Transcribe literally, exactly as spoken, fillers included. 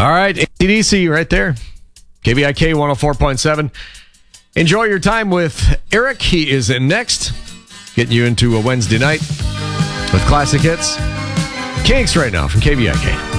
All right, A C D C right there. K V I K one oh four point seven. Enjoy your time with Eric. He is in next, getting you into a Wednesday night with classic hits. Kinks right now from K V I K.